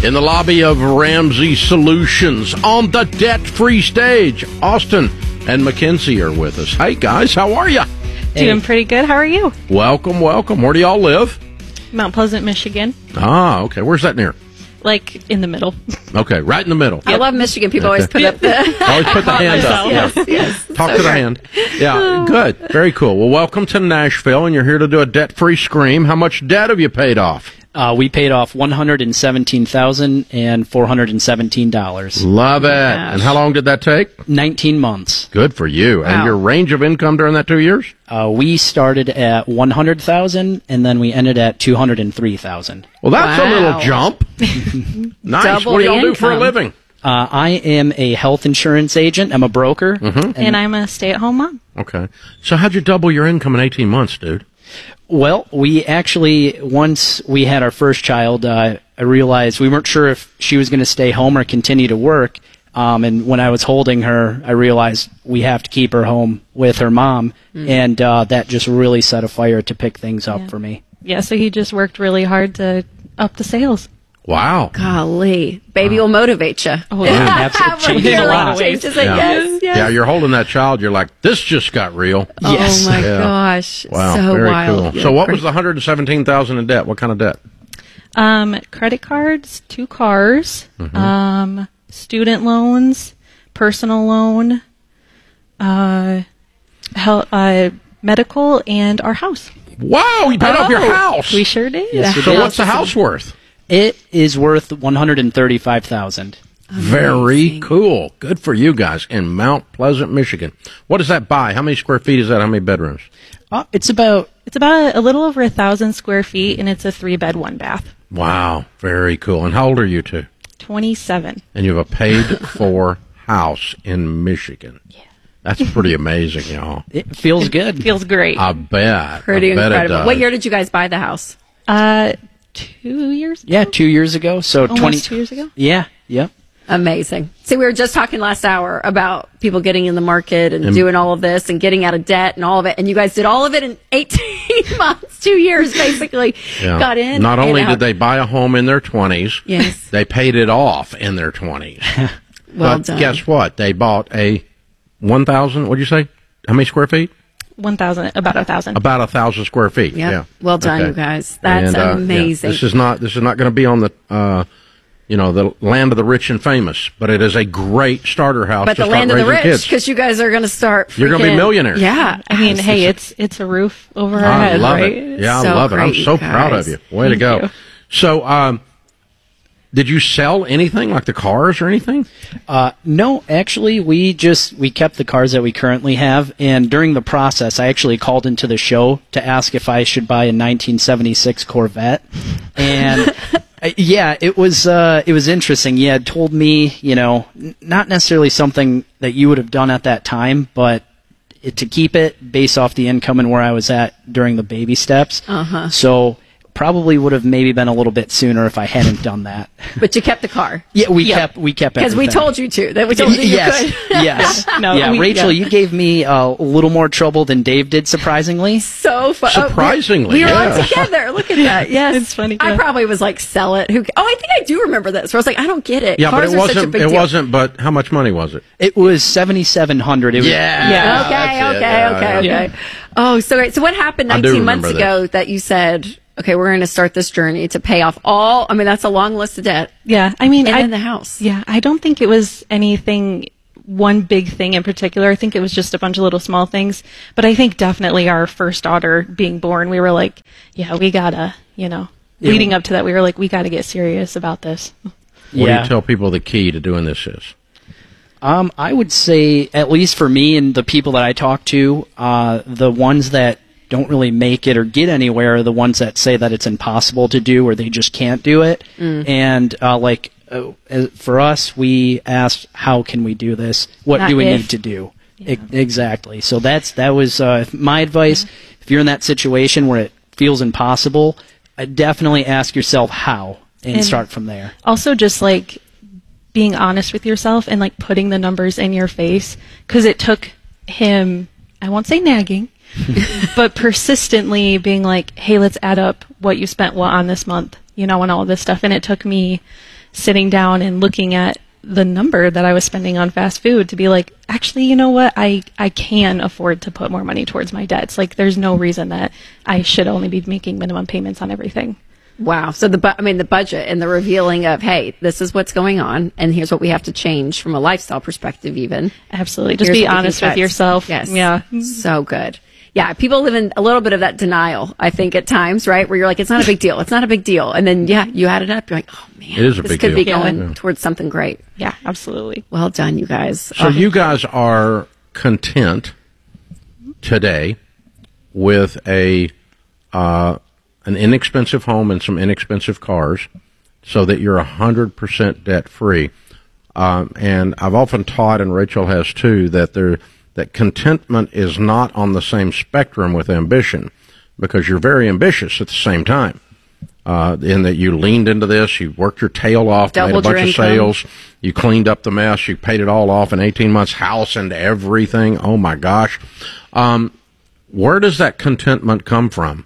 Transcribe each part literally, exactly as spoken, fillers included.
In the lobby of Ramsey Solutions on the debt-free stage, Austin and Mackenzie are with us. Hey, guys, how are you? Hey. Doing pretty good. How are you? Welcome, welcome. Where do y'all live? Mount Pleasant, Michigan. Ah, okay. Where's that near? Like, in the middle. Okay, right in the middle. I love Michigan. People Okay. always put up the... Always put the hand up. Yes, Yeah. yes. Talk So to the great. hand. Yeah, good. Very cool. Well, welcome to Nashville, and you're here to do a debt-free scream. How much debt have you paid off? Uh, we paid off one hundred seventeen thousand four hundred seventeen dollars. Love it. Gosh. And how long did that take? nineteen months. Good for you. And Wow. your range of income during that two years? Uh, we started at one hundred thousand and then we ended at two hundred three thousand. Well, that's a Wow. little jump. Nice. Double What do the y'all do for a income. living? Uh, I am a health insurance agent. I'm a broker. Mm-hmm. And I'm a stay-at-home mom. Okay. So how'd you double your income in eighteen months, dude? Well, we actually, once we had our first child, uh, I realized we weren't sure if she was going to stay home or continue to work. Um, and when I was holding her, I realized we have to keep her home with her mom. And uh, that just really set a fire to pick things up Yeah. for me. Yeah, so he just worked really hard to up the sales. Wow. Golly. Baby will motivate you. Oh, Yeah, yeah. absolutely. Changes You're a like, lot. changes it. Yeah. Yes, yes. Yeah, you're holding that child. You're like, this just got real. Yes. Oh, my Yeah. gosh. Wow. So Very wild. cool. So what was the one hundred seventeen thousand in debt? What kind of debt? Um, credit cards, two cars, Mm-hmm. um, student loans, personal loan, uh, hel- uh, medical, and our house. Wow, you paid off your Oh. house. We sure did. Yes, we so did. what's the house worth? It is worth one hundred thirty-five thousand dollars. Very Amazing. cool. Good for you guys in Mount Pleasant, Michigan. What does that buy? How many square feet is that? How many bedrooms? Uh, it's about It's about a little over a thousand square feet, and it's a three-bed, one-bath. Wow, very cool. And how old are you two? Twenty-seven. And you have a paid-for house in Michigan. Yeah. That's pretty amazing, y'all. it feels good. Feels great. I bet. Pretty I bet it incredible. does. What year did you guys buy the house? Uh, two years. Yeah, two years ago. So Almost twenty. two years ago. Yeah, yep. Amazing. See, we were just talking last hour about people getting in the market and, And- doing all of this and getting out of debt and all of it. And you guys did all of it in eighteen months, two years basically. Yeah. Got in. Not and only out. did they buy a home in their twenties, Yes. they paid it off in their twenties. Well but done. guess what? They bought a one thousand, what'd you say? How many square feet? One thousand, about a thousand. About a thousand square feet. Yep. Yeah. Well done, Okay. you guys. That's And, uh, yeah, amazing. This is not this is not going to be on the uh, you know the land of the rich and famous, but it is a great starter house. But to the start land of the raising rich, kids. because you guys are going to start. You're gonna be freaking- millionaires. Yeah. I mean, hey, it's it's a roof over our I head, love right? it. Yeah, I So love it. I'm great, you so proud of guys. you. Way to Thank go. you. So, um, did you sell anything like the cars or anything? Uh, no, actually, we just we kept the cars that we currently have, and during the process, I actually called into the show to ask if I should buy a nineteen seventy-six Corvette, and uh, yeah, it was uh, it was interesting. You had told me, you know, n- not necessarily something that you would have done at that time, but it, to keep it based off the income and where I was at during the baby steps. Uh-huh. So probably would have maybe been a little bit sooner if I hadn't done that. But you kept the car. Yeah, we Yeah. kept we kept Because we everything. told you to. That we told you you yes, could. yes. No, yeah, we- Rachel, yeah. you gave me uh, a little more trouble than Dave did, surprisingly. So fun. Surprisingly, we were yeah. all together. Look at that. Yes, It's funny, I yeah. probably was like, sell it. Who? Oh, I think I do remember this. Where I was like, I don't get it. Yeah, Cars but it are such a wasn't. big It deal. wasn't. But how much money was it? It was seventy-seven hundred. It was, Yeah. Okay, that's it. okay, Yeah, okay, yeah. okay. Oh, so great. So what happened I do nineteen months remember ago that you said, okay, we're going to start this journey to pay off all? I mean, that's a long list of debt. Yeah, I mean, And I, then the house. Yeah, I don't think it was anything, one big thing in particular. I think it was just a bunch of little small things. But I think definitely our first daughter being born, we were like, yeah, we gotta, you know, Yeah. leading up to that, we were like, we gotta get serious about this. What do Yeah. you tell people the key to doing this is? Um, I would say, at least for me and the people that I talk to, uh, the ones that don't really make it or get anywhere are the ones that say that it's impossible to do or they just can't do it. Mm. And uh, like uh, as- for us, we asked, how can we do this? What Not do we if. need to do? E- exactly. So that's that was uh, my advice. If you're in that situation where it feels impossible, uh, definitely ask yourself how and, And- start from there. Also, just like being honest with yourself and like putting the numbers in your face, because it took him, I won't say nagging, but persistently being like, hey, let's add up what you spent what on this month. you know, and all this stuff. And it took me sitting down and looking at the number that I was spending on fast food to be like, actually, you know what? I, I can afford to put more money towards my debts. Like, there's no reason that I should only be making minimum payments on everything. Wow. So the, bu- I mean, the budget and the revealing of, hey, this is what's going on, and here's what we have to change from a lifestyle perspective, even. Absolutely. Just Here's be what we honest can with cut. yourself. Yes. Yeah. So good. Yeah. People live in a little bit of that denial, I think, at times, right? Where you're like, it's not a big deal. It's not a big deal. And then, yeah, you add it up. You're like, oh, man. It is a this big could deal. be going Yeah. towards something great. Yeah, absolutely. Well done, you guys. So Oh, you guys are content today with a uh, an inexpensive home and some inexpensive cars, so that you're one hundred percent debt free. Um, and I've often taught, and Rachel has too, that there that contentment is not on the same spectrum with ambition, because you're very ambitious at the same time. Uh, in that you leaned into this, you worked your tail off, made a Doubled your bunch of income. sales, you cleaned up the mess, you paid it all off in eighteen months, house and everything. Oh my gosh. Um, where does that contentment come from?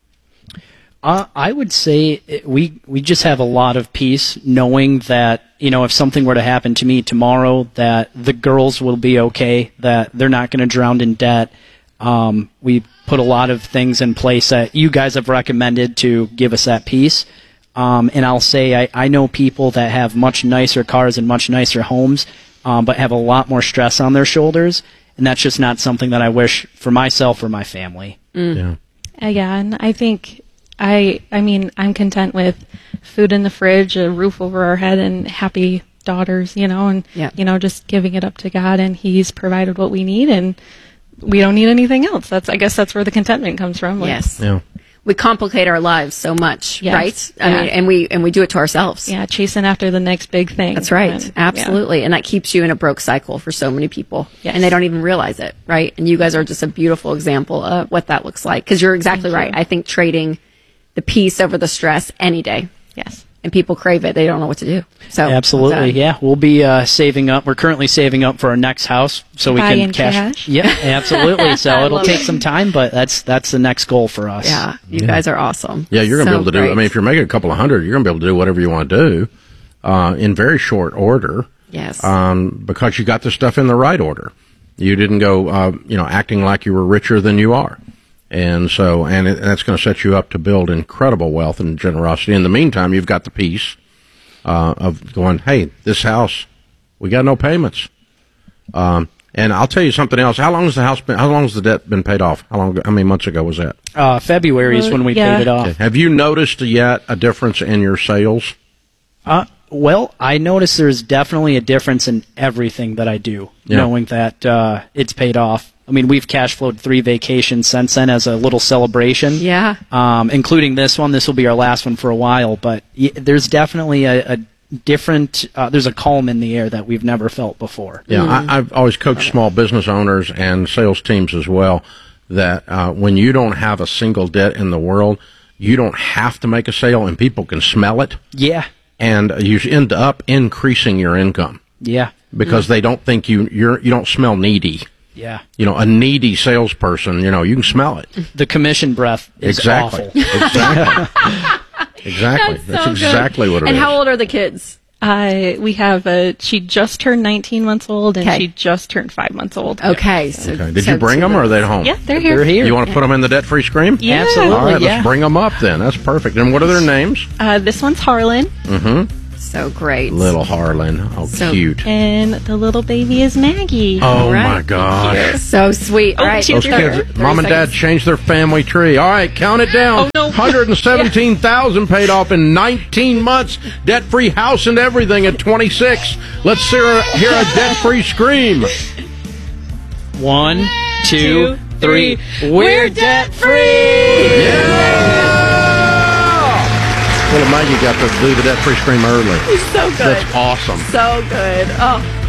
Uh, I would say it- we we just have a lot of peace knowing that, you know, if something were to happen to me tomorrow, that the girls will be okay, that they're not going to drown in debt. Um, we put a lot of things in place that you guys have recommended to give us that peace. Um, and I'll say I, I know people that have much nicer cars and much nicer homes, um, but have a lot more stress on their shoulders. And that's just not something that I wish for myself or my family. Yeah. Uh, yeah, and I think I I mean, I'm content with food in the fridge, a roof over our head, and happy daughters, you know, and Yeah. you know, just giving it up to God, and He's provided what we need, and we don't need anything else. That's I guess that's where the contentment comes from. Like, yes. Yeah. We complicate our lives so much, Yes. right? I Yeah. mean, and we and we do it to ourselves. Yeah, chasing after the next big thing. That's right. And, yeah. Absolutely. And that keeps you in a broke cycle for so many people. Yes. And they don't even realize it, right? And you guys are just a beautiful example of what that looks like. Because you're exactly Thank right. you. I think trading the peace over the stress any day. Yes. And people crave it. They don't know what to do. So Absolutely, well done. yeah. We'll be uh, saving up. We're currently saving up for our next house, so we Buy can in cash. cash? Yeah, absolutely. So I it'll love take it. some time, but that's that's the next goal for us. Yeah. You guys are awesome. Yeah, you're going to So be able to do, great. I mean, if you're making a couple of hundred, you're going to be able to do whatever you want to do uh, in very short order. Yes. Um, because you got the stuff in the right order. You didn't go, uh, you know, acting like you were richer than you are. And so, and it, that's going to set you up to build incredible wealth and generosity. In the meantime, you've got the peace uh, of going, hey, this house, we got no payments. Um, and I'll tell you something else. How long has the house been, how long has the debt been paid off? How long, how many months ago was that? Uh, February is Well, when we yeah. paid it off. Have you noticed yet a difference in your sales? Uh, well, I notice there's definitely a difference in everything that I do, Yeah. knowing that uh, it's paid off. I mean, we've cash flowed three vacations since then as a little celebration. Yeah. Um, including this one. This will be our last one for a while, but y- there's definitely a, a different, uh, there's a calm in the air that we've never felt before. Yeah, I, I've always coached small business owners and sales teams as well, that uh, when you don't have a single debt in the world, you don't have to make a sale, and people can smell it, Yeah. and you end up increasing your income Yeah. because they don't think you you're you don't smell needy. Yeah. You know, a needy salesperson, you know, you can smell it. The commission breath is Exactly. awful. Exactly. exactly. That's, That's so exactly good. what it is. And how old are the kids? Uh, we have a, she just turned nineteen months old, and Okay. she just turned five months old. Okay. So, Okay. Did so you bring two them, or are months. they at home? Yeah, they're here. They're here. You want to put them in the debt-free scream? Yeah. Absolutely. All right, yeah. let's bring them up then. That's perfect. And what are their names? Uh, this one's Harlan, So great. Little Harlan. Oh, So- cute. and the little baby is Maggie. Oh, right. my gosh. So sweet. All Oh, right. cheers. Those Thirty kids, mom and dad seconds. changed their family tree. All right, count it down. Oh, no. one hundred seventeen thousand paid off in nineteen months. Debt-free house and everything at twenty-six. Let's hear a, hear a debt-free scream. One, two, Two, three. three. We're debt free. Yeah! Little Maggie got to do the debt-free scream early. So good. That's awesome. So good. Oh.